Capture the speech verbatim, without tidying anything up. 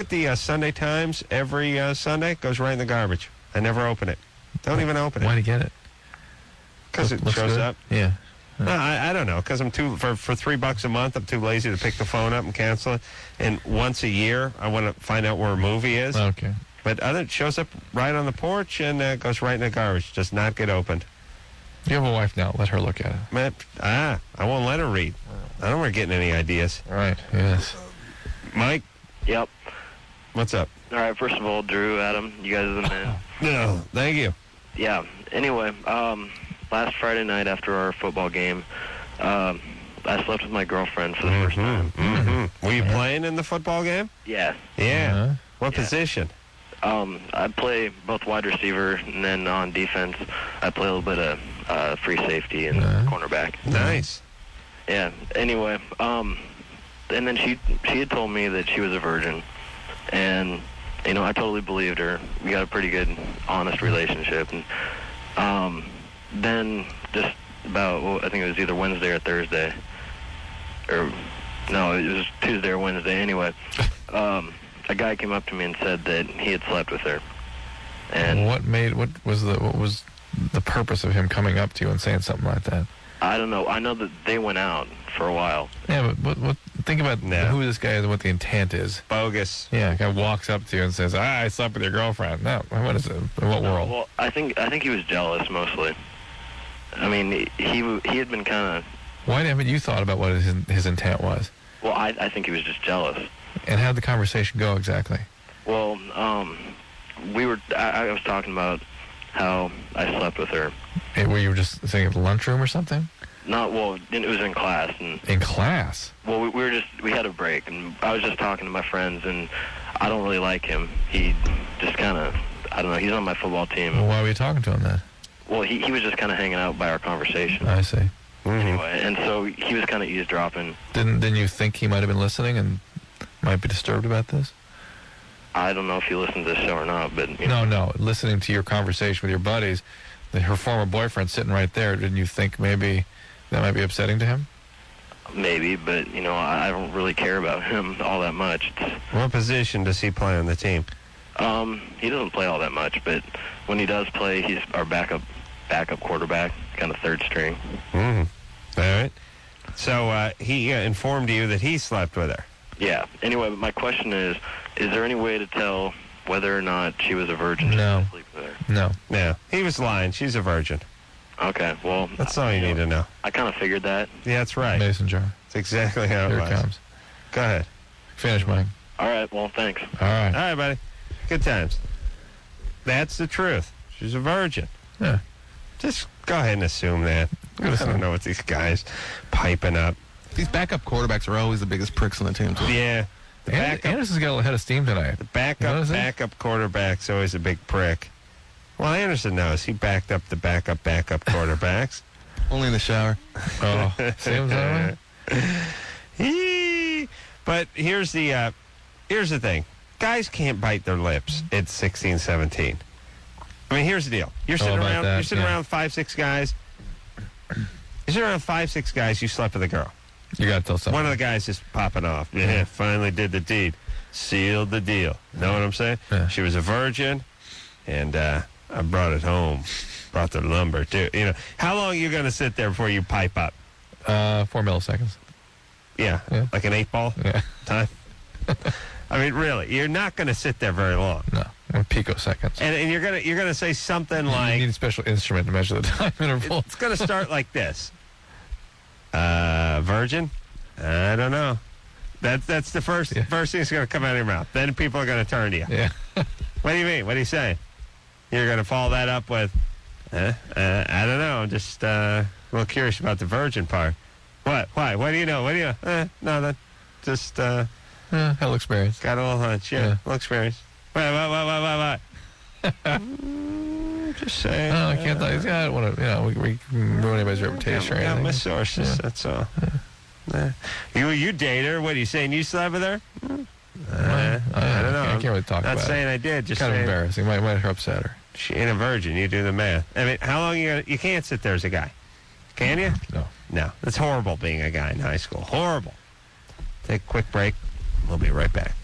get the uh, Sunday Times every uh, Sunday. It goes right in the garbage. I never open it. Don't even open it. Why do you get it? Because it Looks shows good? up. Yeah. No, I, I don't know. Because I'm too for for three bucks a month. I'm too lazy to pick the phone up and cancel it. And once a year, I want to find out where a movie is. Okay. But other it shows up right on the porch and uh, goes right in the garbage. Does not get opened. You have a wife now. Let her look at it. Man, ah, I won't let her read. I don't want her getting any ideas. All right. Yes. Mike, Yep. what's up? All right, first of all, Drew, Adam, you guys are the men. No, thank you. Yeah. Anyway, um, last Friday night after our football game, um, I slept with my girlfriend for the first time. Mm-hmm. Were you playing in the football game? Yeah. Yeah. Uh-huh. What Yeah. position? Um, I play both wide receiver, and then on defense, I play a little bit of uh, free safety and Uh-huh. cornerback. Nice. Yeah. Anyway, um, and then she she had told me that she was a virgin, and you know I totally believed her. We got a pretty good, honest relationship, and um, then just about well, I think it was either Wednesday or Thursday, or no, it was Tuesday or Wednesday. Anyway, um, a guy came up to me and said that he had slept with her, and what made what was the what was the purpose of him coming up to you and saying something like that? I don't know. I know that they went out for a while. Yeah, but what, what think about No. who this guy is and what the intent is. Bogus. Yeah, a guy walks up to you and says, ah, I slept with your girlfriend. No, what is it? In what world? Well, I think I think he was jealous mostly. I mean, he he, he had been kind of. Why haven't you thought about what his his intent was? Well, I I think he was just jealous. And how'd the conversation go exactly? Well, um, we were. I, I was talking about how I slept with her. Hey, were you just saying at the lunchroom or something? Not well. It was in class, and In class? well, we, we were just we had a break, and I was just talking to my friends, and I don't really like him. He just kind of. I don't know. He's on my football team. Well, why were you talking to him then? Well, he he was just kind of hanging out by our conversation. I see. Mm-hmm. Anyway, and so he was kind of eavesdropping. Didn't didn't you think he might have been listening and might be disturbed about this? I don't know if he listens to this show or not, but you know. No, no. Listening to your conversation with your buddies, that her former boyfriend sitting right there, didn't you think maybe that might be upsetting to him? Maybe, but you know, I I don't really care about him all that much. It's, What position does he play on the team? um, he doesn't play all that much, but when he does play, he's our backup, backup quarterback, kind of third string. Mm-hmm. All right. So uh, he uh, informed you that he slept with her. Yeah. Anyway, my question is: is there any way to tell whether or not she was a virgin? No. Sleep with her? No. Yeah. He was lying. She's a virgin. Okay. Well, That's all you need to know. I kind of figured that. Yeah, that's right. Mason jar. That's exactly how it Here was. it comes. Go ahead. Finish, Mike. All right. Well, thanks. All right. All right, buddy. Good times. That's the truth. She's a virgin. Yeah. Just go ahead and assume that. I don't know what these guys piping up. These backup quarterbacks are always the biggest pricks on the team, too. Yeah. The And, backup, Anderson's got a little head of steam tonight. the You backup, notice that? backup quarterback's always a big prick. Well, Anderson knows. He backed up the backup, backup quarterbacks. Only in the shower. Oh, seems that way. Hee. But here's the uh, here's the thing. Guys can't bite their lips at sixteen, seventeen. I mean, here's the deal. You're Oh, sitting about around that, you're sitting yeah. around five, six guys. You're sitting around five, six guys, you slept with a girl. You got to tell someone. One of the guys is popping off. Yeah, finally did the deed. Sealed the deal. Know what I'm saying? Yeah. She was a virgin, and uh, I brought it home. Brought the lumber, too. You know, how long are you going to sit there before you pipe up? Uh, four milliseconds. Yeah, Yeah. like an eight ball Yeah. time? I mean, really, you're not going to sit there very long. No. Picoseconds. And, and you're going to you're gonna say something You like, need a special instrument to measure the time interval. it's going to start like this. Uh, virgin? I don't know. That, that's the first, Yeah. first thing that's going to come out of your mouth. Then people are going to turn to you. Yeah. What do you mean? What are you saying? You're going to follow that up with, eh, uh, I don't know. I'm just uh, a little curious about the virgin part. What? Why? What do you know? What do you know? Eh, no, that just uh, Yeah, hell experience. got a little hunch. Yeah, Yeah. little experience. What, what, what, what, what, what? Mm, just saying. No, I can't. I don't want to. You know, we, we can ruin anybody's reputation or I got anything. my sources. Yeah. That's all. Eh. You you date her? What are you saying? You slept with her? Uh, I, I don't know. I can't really talk Not about saying it. I did. Just Kind of saying embarrassing. Might might upset her. she ain't a virgin. You do the math. I mean, how long you gonna, you can't sit there as a guy? Can you? No. No. It's horrible being a guy in high school. Horrible. Take a quick break. We'll be right back.